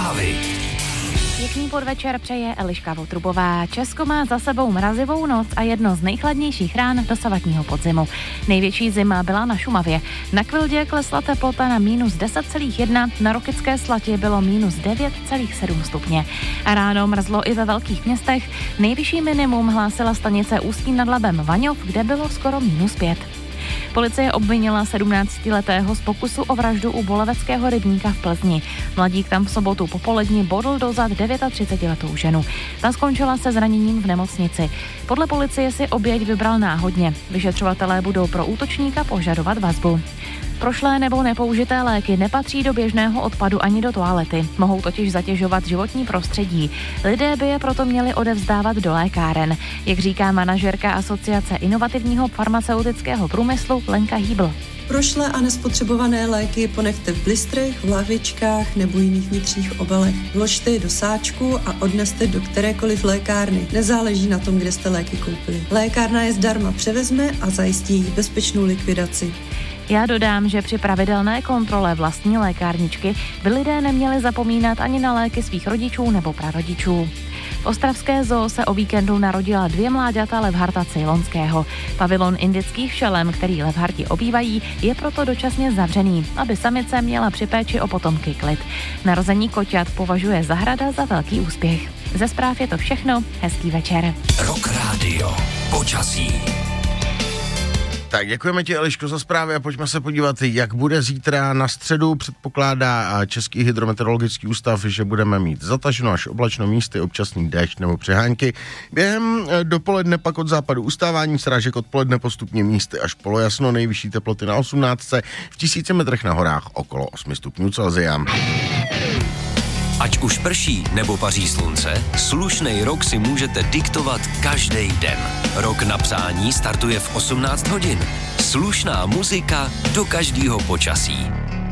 Zprávy. Pěkný podvečer přeje Eliška Votrubová. Česko má za sebou mrazivou noc a jedno z nejchladnějších rán dosavadního podzimu. Největší zima byla na Šumavě. Na Kvildě klesla teplota na -10,1, na Rokycké Slatě bylo -9,7 stupně. A ráno mrzlo i ve velkých městech. Nejvyšší minimum hlásila stanice Ústí nad Labem Vaňov, kde bylo skoro -5. Policie obvinila 17letého z pokusu o vraždu u Boleveckého rybníka v Plzni. Mladík tam v sobotu popolední bodl do zad 39letou ženu. Ta skončila se zraněním v nemocnici. Podle policie si oběť vybral náhodně. Vyšetřovatelé budou pro útočníka požadovat vazbu. Prošlé nebo nepoužité léky nepatří do běžného odpadu ani do toalety. Mohou totiž zatěžovat životní prostředí. Lidé by je proto měli odevzdávat do lékáren. Jak říká manažerka Asociace inovativního farmaceutického průmyslu Lenka Hýbl. Prošlé a nespotřebované léky ponechte v blistrech, v lahvičkách nebo jiných vnitřních obalech. Vložte je do sáčku a odneste do kterékoliv lékárny. Nezáleží na tom, kde jste léky koupili. Lékárna je zdarma převezme a zajistí jejich bezpečnou likvidaci. Já dodám, že při pravidelné kontrole vlastní lékárničky by lidé neměli zapomínat ani na léky svých rodičů nebo prarodičů. V ostravské zoo se o víkendu narodila 2 mláďata levharta ceylonského. Pavilon indických šelem, který levharti obývají, je proto dočasně zavřený, aby samice měla při péči o potomky klid. Narození koťat považuje zahrada za velký úspěch. Ze zpráv je to všechno, hezký večer. Rock Radio. Počasí. Tak děkujeme ti, Eliško, za zprávy a pojďme se podívat, jak bude zítra. Na středu předpokládá Český hydrometeorologický ústav, že budeme mít zataženo až oblačno, místy občasný déšť nebo přehánky. Během dopoledne pak od západu ustávání srážek, odpoledne postupně místy až polojasno, nejvyšší teploty na 18, v 1000 metrech na horách okolo 8 stupňů Celsia. Ať už prší nebo paří slunce, slušnej rok si můžete diktovat každý den. Rok na přání startuje v 18 hodin. Slušná muzika do každého počasí.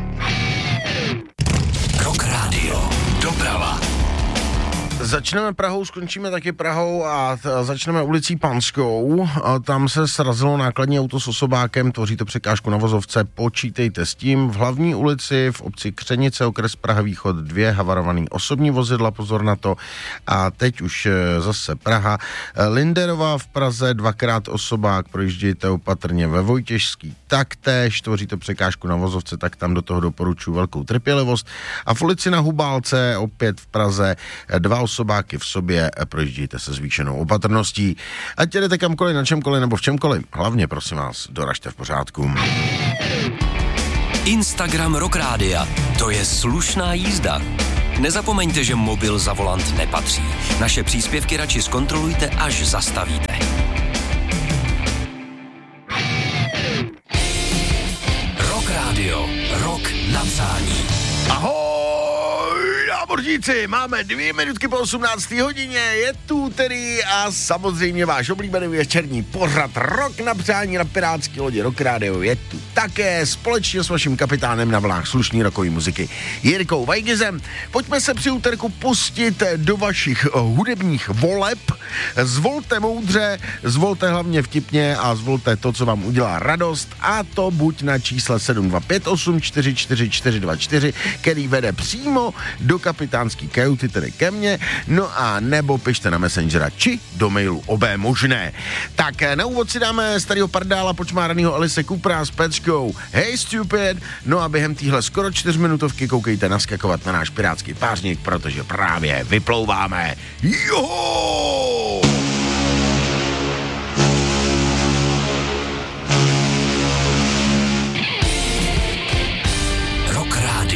Rock Radio. Doprava. Začneme Prahou, skončíme taky Prahou a začneme ulicí Panskou. Tam se srazilo nákladní auto s osobákem, tvoří to překážku na vozovce, počítejte s tím. V hlavní ulici v obci Křenice, okres Praha Východ 2, havarovaný osobní vozidla, pozor na to. A teď už zase Praha. Linderová v Praze, 2krát osobák, projíždějte opatrně ve Vojtěžský taktéž, tvoří to překážku na vozovce, tak tam do toho doporučuji velkou trpělivost. A v ulici na Hubálce, opět v Praze, 2 osobáky v sobě, projíždějte se zvýšenou opatrností. Ať jdete kamkoliv, na čemkoliv nebo v čemkoliv, hlavně prosím vás, doražte v pořádku. Instagram Rock Rádia, to je slušná jízda. Nezapomeňte, že mobil za volant nepatří. Naše příspěvky radši zkontrolujte, až zastavíte. Rock Radio, rok na přání. Ahoj, námořníci, máme 2 minutky po 18. hodině, je tu tedy a samozřejmě váš oblíbený večerní pořad Rok na přání na pirátský lodi Rock Radio je tu také společně s vaším kapitánem na vlnách slušný rokový muziky Jirkou Vajgizem. Pojďme se při úterku pustit do vašich hudebních voleb. Zvolte moudře, zvolte hlavně vtipně a zvolte to, co vám udělá radost, a to buď na čísle 7258 44424, který vede přímo do kapitánský kajuty, tedy ke mně, no a nebo pište na Messengera či do mailu, obé možné. Tak na úvod si dáme starýho pardála počmáranýho Alice Coopera s peckou Hey Stupid, no a během téhle skoro 4minutovky koukejte naskakovat na náš pirátský pářník, protože právě vyplouváme. Joho!